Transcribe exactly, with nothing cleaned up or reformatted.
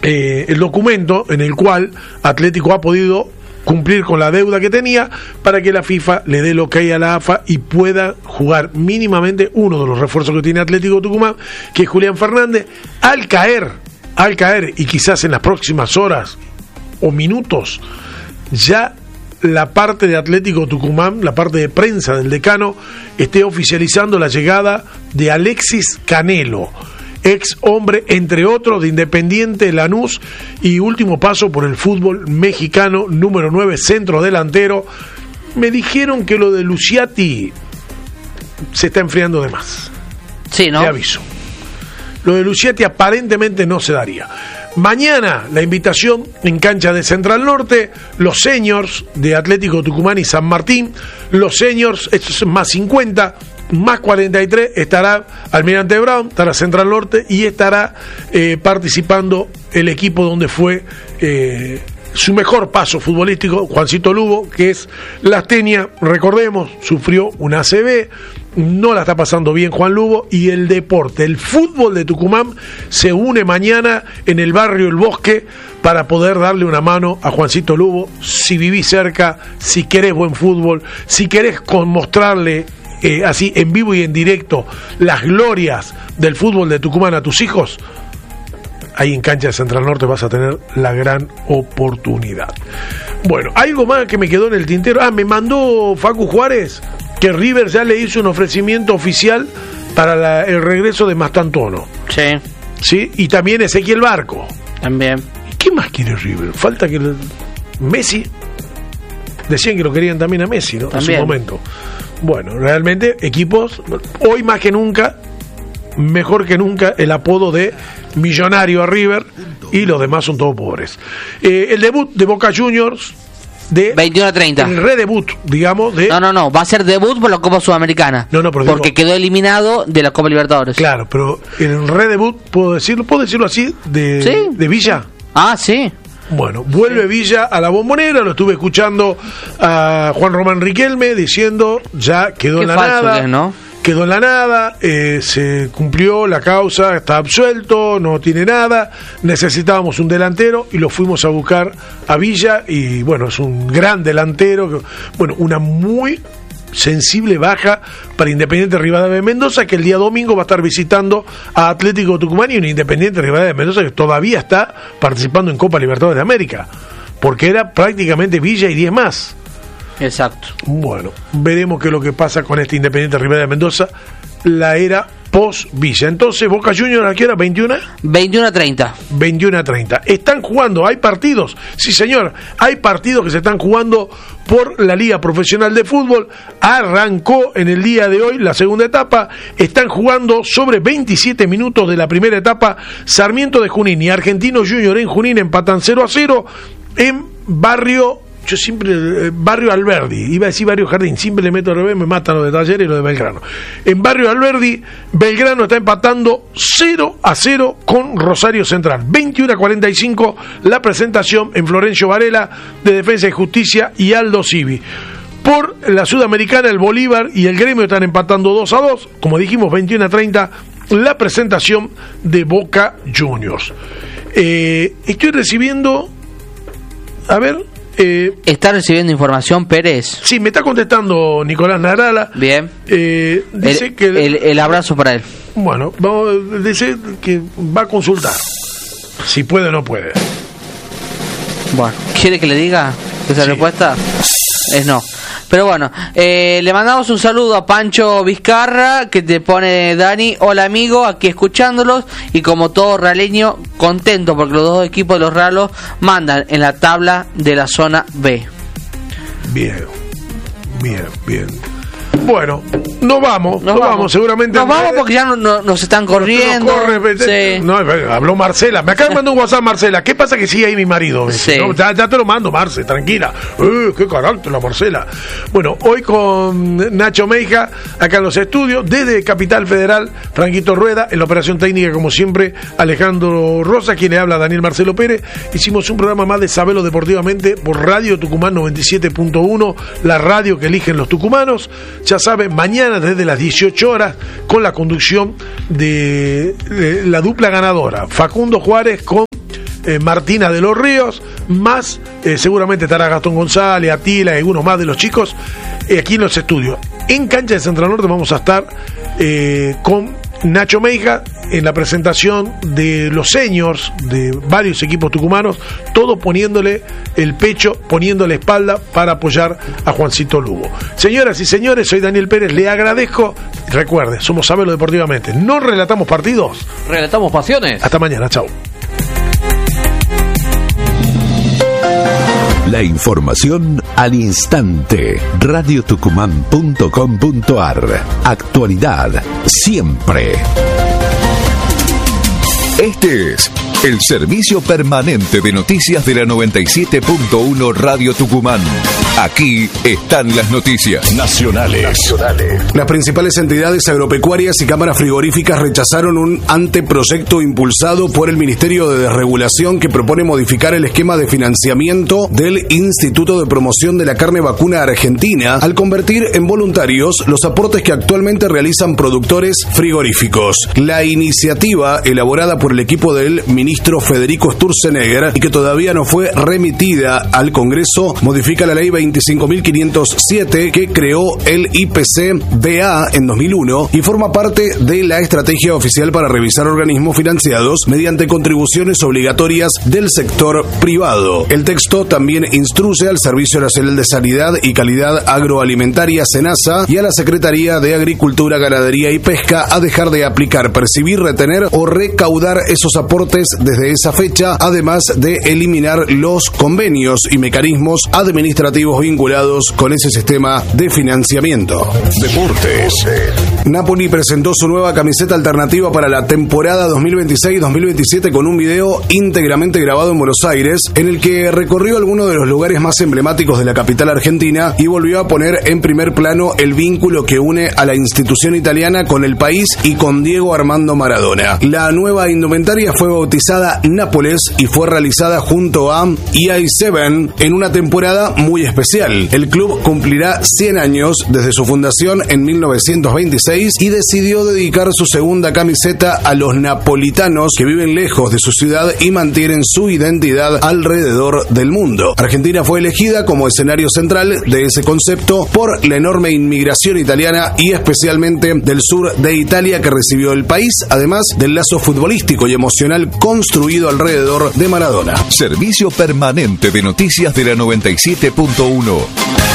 eh, el documento en el cual Atlético ha podido cumplir con la deuda que tenía para que la FIFA le dé lo que hay a la A F A y pueda jugar mínimamente uno de los refuerzos que tiene Atlético Tucumán, que es Julián Fernández. Al caer, al caer y quizás en las próximas horas o minutos, ya la parte de Atlético Tucumán, la parte de prensa del decano, esté oficializando la llegada de Alexis Canelo, ex hombre, entre otros, de Independiente, Lanús y último paso por el fútbol mexicano, número nueve, centro delantero. Me dijeron que lo de Luciati se está enfriando de más. Sí, ¿no? Te aviso. Lo de Luciati aparentemente no se daría. Mañana la invitación en cancha de Central Norte, los seniors de Atlético Tucumán y San Martín, los seniors, esto es más cincuenta, más cuarenta y tres, estará Almirante Brown, estará Central Norte y estará eh, participando el equipo donde fue eh, su mejor paso futbolístico, Juancito Lugo, que es Lastenia. Recordemos, sufrió una A C V, no la está pasando bien Juan Lugo, y el deporte, el fútbol de Tucumán se une mañana en el barrio El Bosque para poder darle una mano a Juancito Lugo. Si vivís cerca, si querés buen fútbol, si querés con mostrarle Eh, así en vivo y en directo las glorias del fútbol de Tucumán a tus hijos, ahí en cancha de Central Norte vas a tener la gran oportunidad. Bueno, algo más que me quedó en el tintero. Ah, me mandó Facu Juárez que River ya le hizo un ofrecimiento oficial para la, el regreso de Mastantuono. Sí. Sí, y también Ezequiel Barco. También. ¿Qué más quiere River? Falta que el... Messi. Decían que lo querían también a Messi, ¿no? También. En su momento. Bueno, realmente equipos, hoy más que nunca, mejor que nunca, el apodo de millonario a River, y los demás son todos pobres. Eh, el debut de Boca Juniors de veintiuno a treinta. El redebut, digamos, de... No, no, no, va a ser debut por la Copa Sudamericana. No, no, pero porque digo, quedó eliminado de la Copa Libertadores. Claro, pero el redebut, ¿puedo decirlo? ¿Puedo decirlo así? De, ¿Sí? de Villa. Ah, sí. Bueno, vuelve sí. Villa a la Bombonera, lo estuve escuchando a Juan Román Riquelme diciendo, ya quedó Qué en la falso nada, que es, ¿no? quedó en la nada, eh, se cumplió la causa, está absuelto, no tiene nada, necesitábamos un delantero y lo fuimos a buscar a Villa, y bueno, es un gran delantero, que, bueno, una muy sensible baja para Independiente Rivadavia de Mendoza, que el día domingo va a estar visitando a Atlético Tucumán, y un Independiente Rivadavia de Mendoza que todavía está participando en Copa Libertadores de América, porque era prácticamente Villa y diez más. Exacto. Bueno, veremos qué es lo que pasa con este Independiente Rivadavia de Mendoza, la era post Villa. Entonces, Boca Juniors, ¿a qué hora? ¿veintiuno? veintiuno a treinta. veintiuno a treinta. ¿Están jugando? ¿Hay partidos? Sí, señor. Hay partidos que se están jugando por la Liga Profesional de Fútbol. Arrancó en el día de hoy la segunda etapa. Están jugando sobre veintisiete minutos de la primera etapa. Sarmiento de Junín y Argentino Junior en Junín empatan cero a cero en Barrio... Yo siempre, eh, Barrio Alberdi, iba a decir Barrio Jardín, siempre le meto al revés, me matan los de Talleres y los de Belgrano. En Barrio Alberdi, Belgrano está empatando cero a cero con Rosario Central. veintiuno a cuarenta y cinco la presentación en Florencio Varela de Defensa y Justicia y Aldo Civi. Por la Sudamericana, el Bolívar y el Gremio están empatando dos a dos. Como dijimos, veintiuno a treinta la presentación de Boca Juniors. Eh, estoy recibiendo, a ver... Eh, ¿Está recibiendo información Pérez? Sí, me está contestando Nicolás Narala. Bien. Eh, dice el, que el, el abrazo para él. Bueno, vamos, dice que va a consultar si puede o no puede. Bueno, ¿quiere que le diga esa sí. respuesta? Es no. Pero bueno, eh, le mandamos un saludo a Pancho Vizcarra, que te pone Dani, hola amigo, aquí escuchándolos, y como todo realeño, contento porque los dos equipos de los Ralos mandan en la tabla de la zona B. Bien, bien, bien. Bueno, nos vamos, nos, nos vamos. vamos, seguramente. Nos vamos porque ya no, no, nos están corriendo. Nos corre, sí. No, habló Marcela, me acaba de mandar un WhatsApp Marcela. ¿Qué pasa que sigue ahí mi marido? Sí. No, ya, ya te lo mando, Marce, tranquila. Eh, qué carácter la Marcela. Bueno, hoy con Nacho Meija, acá en los estudios, desde Capital Federal, Franquito Rueda, en la operación técnica, como siempre, Alejandro Rosa, quien le habla, Daniel Marcelo Pérez. Hicimos un programa más de Sabelo Deportivamente por Radio Tucumán noventa y siete punto uno, la radio que eligen los tucumanos. Ya saben, mañana desde las dieciocho horas con la conducción de, de la dupla ganadora, Facundo Juárez con eh, Martina de los Ríos, más eh, seguramente estará Gastón González, Atila y algunos más de los chicos eh, aquí en los estudios. En Cancha de Central Norte vamos a estar eh, con Nacho Meija en la presentación de los seniors de varios equipos tucumanos, todos poniéndole el pecho, poniendo la espalda para apoyar a Juancito Lugo. Señoras y señores, soy Daniel Pérez, le agradezco. Recuerde, somos Sabelo Deportivamente. No relatamos partidos, relatamos pasiones. Hasta mañana, chao. La información al instante. radio tucumán punto com punto ar. Actualidad siempre. Este es el servicio permanente de noticias de la noventa y siete punto uno Radio Tucumán. Aquí están las noticias nacionales. nacionales. Las principales entidades agropecuarias y cámaras frigoríficas rechazaron un anteproyecto impulsado por el Ministerio de Desregulación que propone modificar el esquema de financiamiento del Instituto de Promoción de la Carne Vacuna Argentina al convertir en voluntarios los aportes que actualmente realizan productores frigoríficos. La iniciativa, elaborada por el equipo del ministro Federico Sturzenegger y que todavía no fue remitida al Congreso, modifica la ley veinticinco mil quinientos siete que creó el I P C B A en dos mil uno y forma parte de la estrategia oficial para revisar organismos financiados mediante contribuciones obligatorias del sector privado. El texto también instruye al Servicio Nacional de Sanidad y Calidad Agroalimentaria SENASA y a la Secretaría de Agricultura, Ganadería y Pesca a dejar de aplicar, percibir, retener o recaudar esos aportes desde esa fecha, además de eliminar los convenios y mecanismos administrativos vinculados con ese sistema de financiamiento. Deportes. Napoli presentó su nueva camiseta alternativa para la temporada dos mil veintiséis dos mil veintisiete con un video íntegramente grabado en Buenos Aires, en el que recorrió algunos de los lugares más emblemáticos de la capital argentina y volvió a poner en primer plano el vínculo que une a la institución italiana con el país y con Diego Armando Maradona. La nueva indumentaria fue bautizada Nápoles y fue realizada junto a E I siete en una temporada muy especial. El club cumplirá cien años desde su fundación en mil novecientos veintiséis y decidió dedicar su segunda camiseta a los napolitanos que viven lejos de su ciudad y mantienen su identidad alrededor del mundo. Argentina fue elegida como escenario central de ese concepto por la enorme inmigración italiana y especialmente del sur de Italia que recibió el país, además del lazo futbolístico y emocional construido alrededor de Maradona. Servicio permanente de noticias de la noventa y siete punto uno.